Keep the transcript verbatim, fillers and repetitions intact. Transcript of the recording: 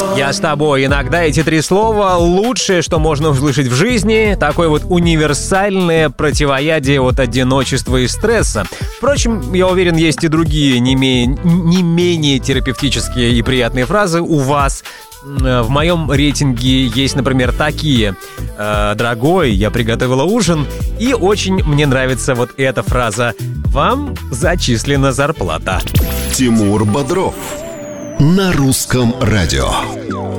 Я с тобой. Иногда эти три слова — лучшее, что можно услышать в жизни. Такое вот универсальное противоядие от одиночества и стресса. Впрочем, я уверен, есть и другие не, ме- не менее терапевтические и приятные фразы у вас. В моем рейтинге есть, например, такие: «Дорогой, я приготовила ужин, и очень мне нравится вот эта фраза: вам зачислена зарплата». Тимур Бодров на Русском радио.